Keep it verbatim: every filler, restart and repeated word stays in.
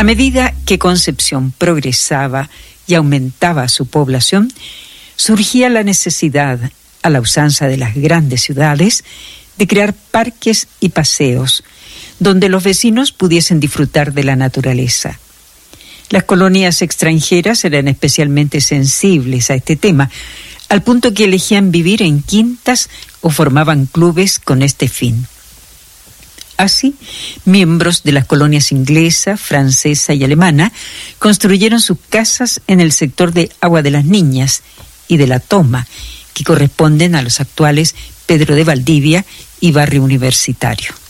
A medida que Concepción progresaba y aumentaba su población, surgía la necesidad, a la usanza de las grandes ciudades, de crear parques y paseos, donde los vecinos pudiesen disfrutar de la naturaleza. Las colonias extranjeras eran especialmente sensibles a este tema, al punto que elegían vivir en quintas o formaban clubes con este fin. Así, miembros de las colonias inglesa, francesa y alemana construyeron sus casas en el sector de Agua de las Niñas y de La Toma, que corresponden a los actuales Pedro de Valdivia y Barrio Universitario.